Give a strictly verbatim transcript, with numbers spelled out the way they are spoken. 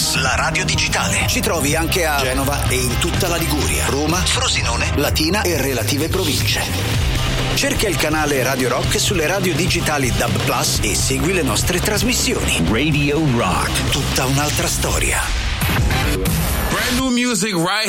Plus, la radio digitale. Ci trovi anche a Genova e in tutta la Liguria, Roma, Frosinone, Latina e relative province. Cerca il canale Radio Rock sulle radio digitali D A B Plus e segui le nostre trasmissioni. Radio Rock, tutta un'altra storia. Brand new music right